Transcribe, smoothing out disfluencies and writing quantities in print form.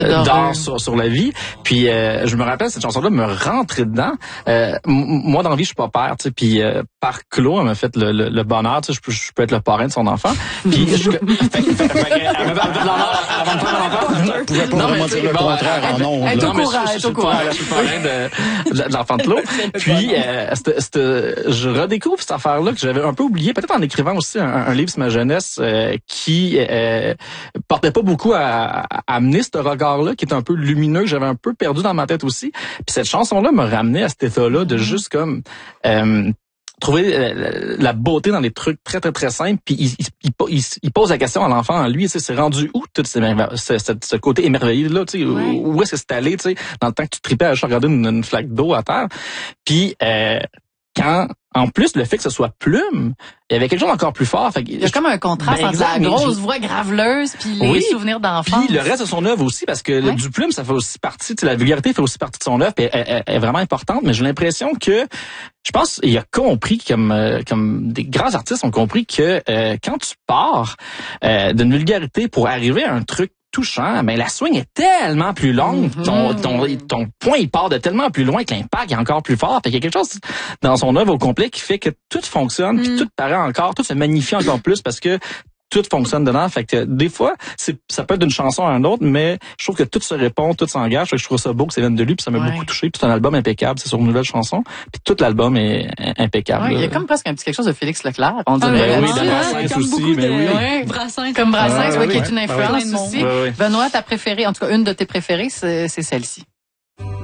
d'art sur la vie. Puis je me rappelle, cette chanson-là me rentrait dedans. Moi, dans la vie, je suis pas père, tu sais, puis par Claude, elle m'a fait le bonheur, tu sais, je peux être le parrain de son enfant. Puis elle m'a fait l'honneur avant de faire l'enfant. Je pouvais pas vraiment dire le contraire en ondes. Elle est au courant, je suis le parrain de l'enfant de Claude. Puis je redécouvre cette affaire-là que j'avais un peu oublié, peut-être en écrivant aussi un livre sur ma jeunesse qui portait pas beaucoup à amener ce regard-là, qui est un peu lumineux, que j'avais un peu perdu dans ma tête aussi. Puis cette chanson-là me ramenait à cet état-là de juste comme trouver la beauté dans des trucs très très très simples, puis il pose la question à l'enfant en lui, tu sais, c'est rendu où tout ce côté émerveillé là, tu sais, où est-ce que c'est allé, tu sais, dans le temps que tu tripais à regarder une flaque d'eau à terre. Puis quand, en plus, le fait que ce soit plume, il y avait quelque chose d'encore plus fort. Fait que, il y a comme un contraste entre la grosse voix graveleuse puis les souvenirs d'enfance. Puis le reste de son œuvre aussi, parce que du plume, ça fait aussi partie, tu sais, la vulgarité fait aussi partie de son œuvre, puis elle est vraiment importante, mais j'ai l'impression que, je pense, il a compris, comme des grands artistes ont compris que quand tu pars d'une vulgarité pour arriver à un truc touchant, mais la swing est tellement plus longue, ton point il part de tellement plus loin que l'impact est encore plus fort. Fait qu'il y a quelque chose dans son œuvre au complet qui fait que tout fonctionne, puis tout paraît encore, tout se magnifie encore plus parce que tout fonctionne dedans. Fait que des fois, ça peut être d'une chanson à une autre, mais je trouve que tout se répond, tout s'engage. Fait que je trouve ça beau que ça vienne de lui, puis ça m'a beaucoup touché. Puis c'est un album impeccable, c'est sur une nouvelle chanson, puis tout l'album est impeccable. Ouais, il y a comme presque un petit quelque chose de Félix Leclerc. On dirait. Oui, de Brassens aussi, mais oui. Brassens. Comme Brassens, qui est une influence aussi. Benoît, ta préférée, en tout cas une de tes préférées, c'est celle-ci.